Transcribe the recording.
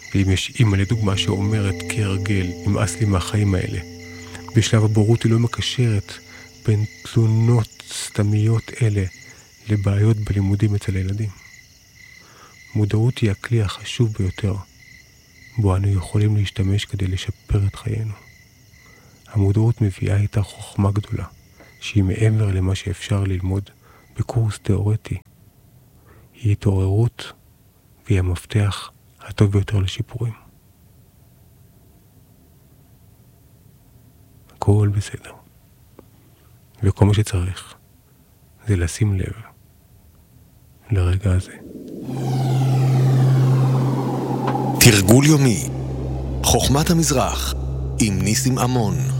ואם יש אימא לדוגמה שאומרת כהרגל, נמאס לי מהחיים האלה, בשלב הבורות היא לא מקשרת בין תלונות סתמיות אלה לבעיות בלימודים אצל הילדים. מודעות היא הכלי החשוב ביותר, בו אנו יכולים להשתמש כדי לשפר את חיינו. המודעות מביאה איתה חוכמה גדולה, שהיא מעבר למה שאפשר ללמוד בקורס תיאורטי. היא התעוררות והיא המפתח הטוב ביותר לשיפורים. הכל בסדר. וכל מה שצריך זה לשים לב לרגע הזה. תרגול יומי, חוכמת המזרח עם ניסים אמון.